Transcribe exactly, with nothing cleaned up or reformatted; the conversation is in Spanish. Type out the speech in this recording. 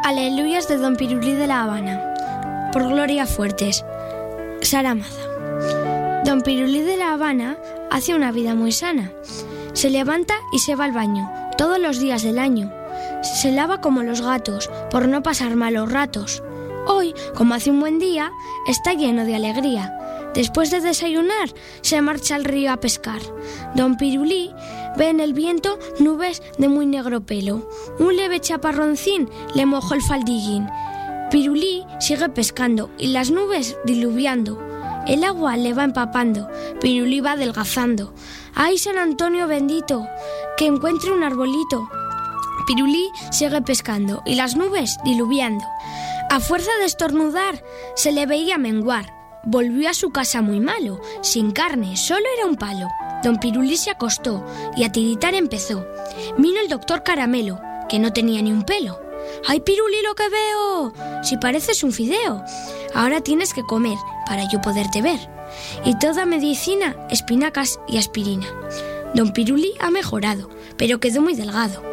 Aleluyas de Don Pirulí de La Habana, por Gloria Fuertes. Sara Maza. Don Pirulí de La Habana hace una vida muy sana. Se levanta y se va al baño todos los días del año. Se lava como los gatos, por no pasar malos ratos. Hoy, como hace un buen día, está lleno de alegría. Después de desayunar, se marcha al río a pescar. Don Pirulí ve en el viento nubes de muy negro pelo. Un leve chaparroncín le mojó el faldillín. Pirulí sigue pescando y las nubes diluviando. El agua le va empapando, Pirulí va adelgazando. ¡Ay, San Antonio bendito, que encuentre un arbolito! Pirulí sigue pescando y las nubes diluviando. A fuerza de estornudar, se le veía menguar. Volvió a su casa muy malo, sin carne, solo era un palo. Don Pirulí se acostó y a tiritar empezó. Vino el doctor Caramelo, que no tenía ni un pelo. ¡Ay, Pirulí, lo que veo! Si pareces un fideo. Ahora tienes que comer para yo poderte ver. Y toda medicina, espinacas y aspirina. Don Pirulí ha mejorado, pero quedó muy delgado.